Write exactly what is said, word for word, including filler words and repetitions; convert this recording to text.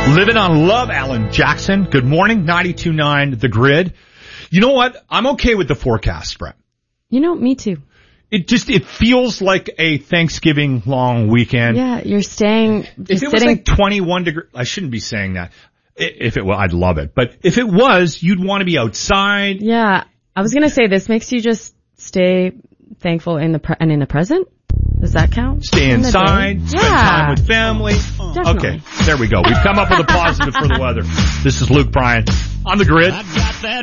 Living on Love, Alan Jackson. Good morning, ninety-two point nine The Grid. You know what? I'm okay with the forecast, Brett. You know, me too. It just, it feels like a Thanksgiving long weekend. Yeah, you're staying, If it sitting. was like twenty-one degrees, I shouldn't be saying that. If it was, I'd love it. But if it was, you'd want to be outside. Yeah, I was going to say this makes you just stay thankful in the pre- and in the present. Does that count? Stay In the inside, day? spend Yeah. time with family. Definitely. Okay, there we go. We've come up with a positive for the weather. This is Luke Bryan on The Grid.